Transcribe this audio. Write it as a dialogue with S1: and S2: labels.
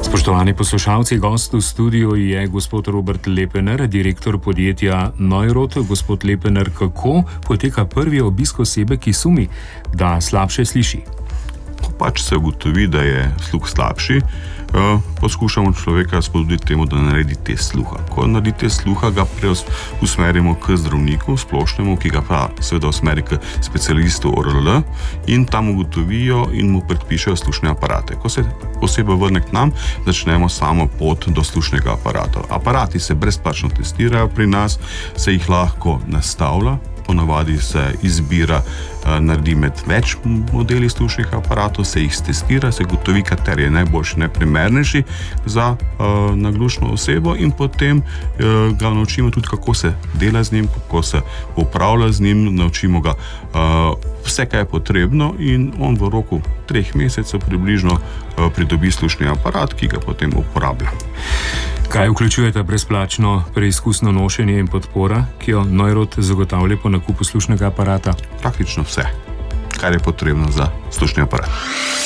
S1: Spoštovani poslušalci, gost v studiu je gospod Robert Lepener, direktor podjetja Neurot. Gospod Lepener, kako poteka prvi obisk osebe, ki sumi, da slabše sliši?
S2: Ko pač se ugotovi, da je sluh slabši, poskušamo človeka spodbuditi temu, da naredi test sluha. Ko naredi test sluha, ga usmerimo k zdravniku splošnemu, ki ga pa seveda usmeri k specialistu ORL in tam ugotovijo in mu predpišejo slušne aparate. Ko se oseba vrne k nam, začnemo samo pot do slušnega aparata. Aparati se brezplačno testirajo pri nas, se jih lahko nastavlja. Ponavadi se izbira, naredi med več modeli slušnih aparatov, se jih testira, se gotovi, kateri je najboljši, najprimernejši za naglušno osebo in potem ga naučimo tudi, kako se dela z njim, kako se upravlja z njim, naučimo ga vse, kaj je potrebno in on v roku 3 mesecev približno pridobi slušni aparat, ki ga potem uporablja.
S1: Kaj vključuje ta brezplačno preizkusno nošenje in podpora, ki jo Neurot zagotavlja po nakupu slušnega aparata?
S2: Praktično vse, kar je potrebno za slušni aparat.